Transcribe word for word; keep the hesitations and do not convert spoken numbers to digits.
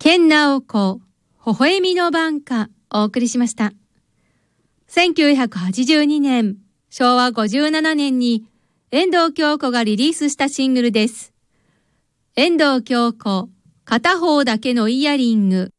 健直子、微笑みの挽歌お送りしました。せんきゅうひゃくはちじゅうにねん、しょうわごじゅうななねんに遠藤京子がリリースしたシングルです。遠藤京子、片方だけのイヤリング。